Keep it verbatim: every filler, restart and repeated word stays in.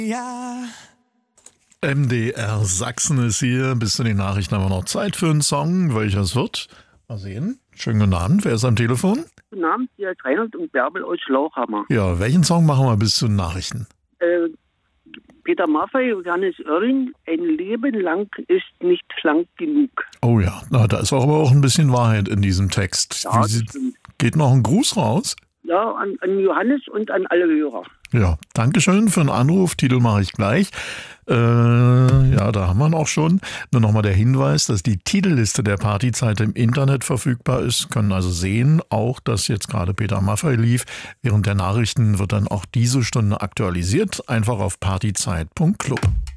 Ja. M D R Sachsen ist hier. Bis zu den Nachrichten haben wir noch Zeit für einen Song. Welcher es wird? Mal sehen. Schönen guten Abend. Wer ist am Telefon? Guten Abend, hier ist Reinhold und Bärbel aus Schlauchhammer. Ja, welchen Song machen wir bis zu den Nachrichten? Äh, Peter Maffay und Johannes Oerling, ein Leben lang ist nicht lang genug. Oh ja, na, da ist auch aber auch ein bisschen Wahrheit in diesem Text. Ja, Wie sie, geht noch ein Gruß raus? Ja, an, an Johannes und an alle Hörer. Ja, Dankeschön für den Anruf. Titel mache ich gleich. Äh, ja, da haben wir ihn auch schon. Nur nochmal der Hinweis, dass die Titelliste der Partyzeit im Internet verfügbar ist. Können also sehen, auch dass jetzt gerade Peter Maffay lief. Während der Nachrichten wird dann auch diese Stunde aktualisiert. Einfach auf partyzeit punkt club.